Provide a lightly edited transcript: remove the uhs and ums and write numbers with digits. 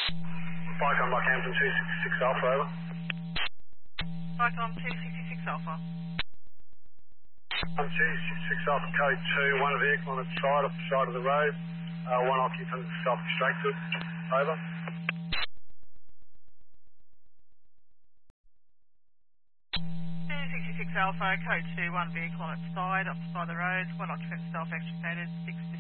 Bike on Hampton 266 Alpha, over. Icon 266 Alpha. 266 Alpha, code 2, one vehicle on its side, off the side of the road, one occupant self-distracted, over. 266 Alpha, code 2, one vehicle on its side, off the side of the road, one occupant self-extricated, 6